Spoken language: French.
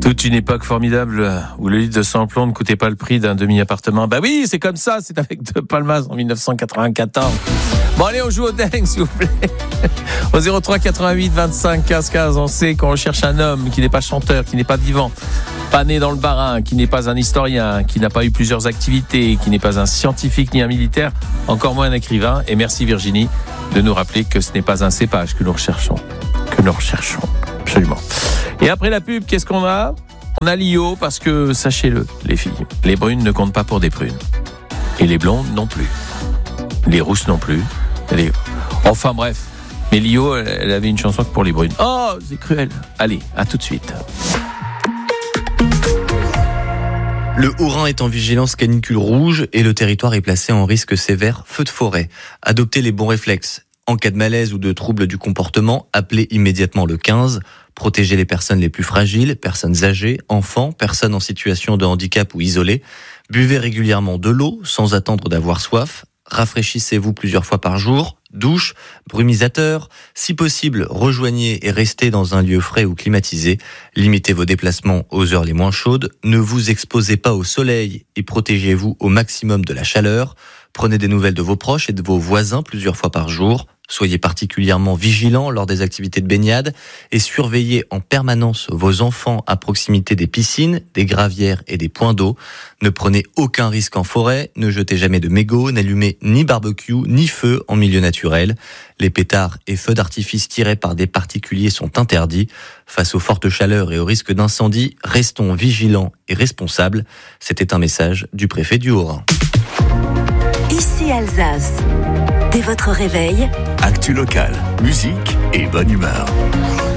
Toute une époque formidable où le litre de sans-plomb ne coûtait pas le prix d'un demi-appartement. Bah oui, c'est comme ça, c'est avec De Palmas en 1994. Bon allez, on joue au dingue s'il vous plaît. Au 03 88 25 15 15, on sait qu'on recherche un homme qui n'est pas chanteur, qui n'est pas vivant, pas né dans le Bas-Rhin, qui n'est pas un historien, qui n'a pas eu plusieurs activités, qui n'est pas un scientifique ni un militaire, encore moins un écrivain. Et merci Virginie de nous rappeler que ce n'est pas un cépage que nous recherchons. Absolument. Et après la pub, qu'est-ce qu'on a ? On a Lio, parce que, sachez-le, les filles, les brunes ne comptent pas pour des prunes. Et les blondes non plus. Les rousses non plus. Enfin bref. Mais Lio, elle avait une chanson pour les brunes. Oh, c'est cruel. Allez, à tout de suite. Le Haut-Rhin est en vigilance canicule rouge et le territoire est placé en risque sévère feu de forêt. Adoptez les bons réflexes. En cas de malaise ou de trouble du comportement, appelez immédiatement le 15. Protégez les personnes les plus fragiles, personnes âgées, enfants, personnes en situation de handicap ou isolées. Buvez régulièrement de l'eau sans attendre d'avoir soif. Rafraîchissez-vous plusieurs fois par jour. Douche, brumisateur. Si possible, rejoignez et restez dans un lieu frais ou climatisé. Limitez vos déplacements aux heures les moins chaudes. Ne vous exposez pas au soleil et protégez-vous au maximum de la chaleur. Prenez des nouvelles de vos proches et de vos voisins plusieurs fois par jour. Soyez particulièrement vigilants lors des activités de baignade et surveillez en permanence vos enfants à proximité des piscines, des gravières et des points d'eau. Ne prenez aucun risque en forêt, ne jetez jamais de mégots, n'allumez ni barbecue ni feu en milieu naturel. Les pétards et feux d'artifice tirés par des particuliers sont interdits. Face aux fortes chaleurs et au risque d'incendie, restons vigilants et responsables. C'était un message du préfet du Haut-Rhin. Ici Alsace. Dès votre réveil, actu locale, musique et bonne humeur.